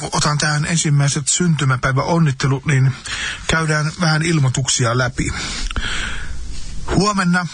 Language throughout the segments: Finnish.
kun otan tähän ensimmäiset syntymäpäivän onnittelut, niin käydään vähän ilmoituksia läpi. Huomenna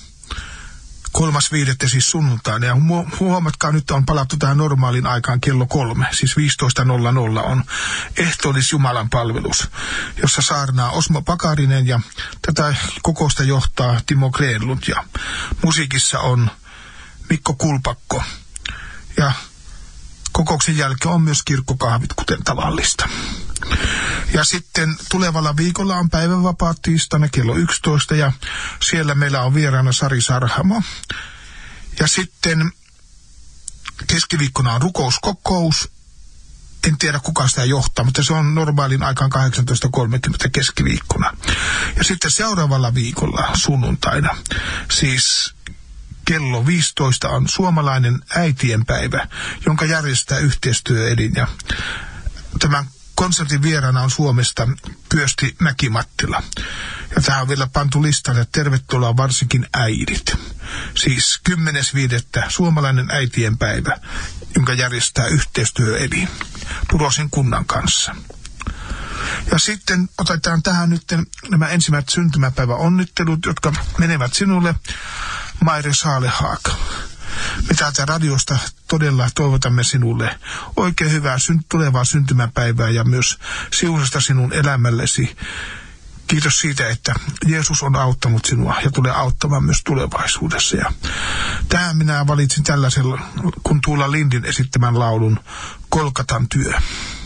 3.5. siis sunnuntaina, ja huomatkaa, nyt on palattu tähän normaaliin aikaan kello 3, siis 15.00 on ehtoollis Jumalan palvelus, jossa saarnaa Osmo Pakarinen, ja tätä kokousta johtaa Timo Grenlund, ja musiikissa on Mikko Kulpakko, ja kokouksen jälkeen on myös kirkkokahvit, kuten tavallista. Ja sitten tulevalla viikolla on päivänvapaat tiistaina kello 11, ja siellä meillä on vieraana Sari Sarhamo. Ja sitten keskiviikkona on rukouskokous. En tiedä kuka sitä johtaa, mutta se on normaalin aikaan 18.30 keskiviikkona. Ja sitten seuraavalla viikolla sunnuntaina, siis kello 15 on suomalainen äitienpäivä, jonka järjestää yhteistyöelin. Ja tämän konsertin vieraana on Suomesta Kyösti Mäki-Mattila. Ja tähän on vielä pantu listalle, että tervetuloa varsinkin äidit. Siis 10.5. suomalainen äitienpäivä, jonka järjestää yhteistyöelin Purosin kunnan kanssa. Ja sitten otetaan tähän nyt nämä ensimmäiset syntymäpäivän onnittelut, jotka menevät sinulle, Maire Saalehaak. Me täältä radiosta todella toivotamme sinulle oikein hyvää tulevaa syntymäpäivää ja myös siunasta sinun elämällesi. Kiitos siitä, että Jeesus on auttanut sinua ja tulee auttamaan myös tulevaisuudessa. Ja tähän minä valitsin tällaisella, kun Tuula Lindin esittämän laulun Kolkatan työ.